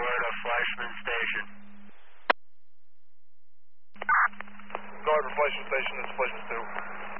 to Fleischman Station. Norwood Fleischman Station, this is Fleischman 2.